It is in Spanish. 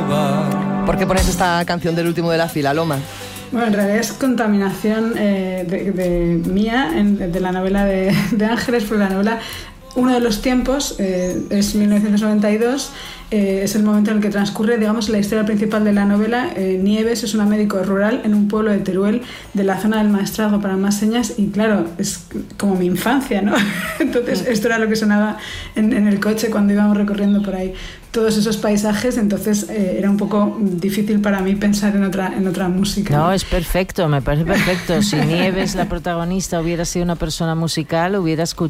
robar. ¿Por qué pones esta canción del último de la fila, Loma? Bueno, en realidad es contaminación de mía, de la novela de Ángeles, porque la novela, uno de los tiempos, es 1992, es el momento en el que transcurre, digamos, la historia principal de la novela. Nieves es una médico rural en un pueblo de Teruel, de la zona del Maestrazgo para más señas, y claro, es como mi infancia, ¿no? Entonces esto era lo que sonaba en el coche cuando íbamos recorriendo por ahí todos esos paisajes. Entonces era un poco difícil para mí pensar en otra música. No, es perfecto, me parece perfecto. Si Nieves, la protagonista, hubiera sido una persona musical, hubiera escuchado